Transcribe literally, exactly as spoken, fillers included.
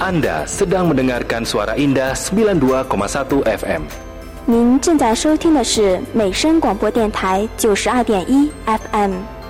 Anda sedang mendengarkan Suara Indah sembilan puluh dua koma satu F M。 您正在收听的是美声广播电台九十二点一 F M。